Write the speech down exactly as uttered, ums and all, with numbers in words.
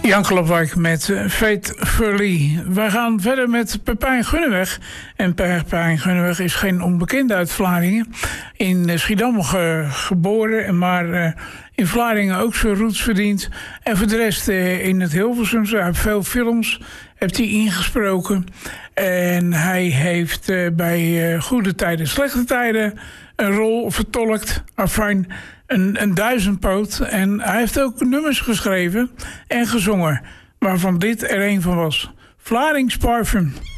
Jan Klopwijk met uh, Fate Furley. We gaan verder met Pepijn Gunneweg. En Pepijn Gunneweg is geen onbekende uit Vlaardingen. In uh, Schiedam ge- geboren, maar uh, in Vlaardingen ook zijn roots verdiend. En voor de rest uh, in het Hilversumse. Hij heeft veel films heeft hij ingesproken. En hij heeft uh, bij uh, goede tijden, slechte tijden een rol vertolkt. Afijn, een, een duizendpoot. En hij heeft ook nummers geschreven en gezongen, waarvan dit er een van was. Vlaardings Parfum.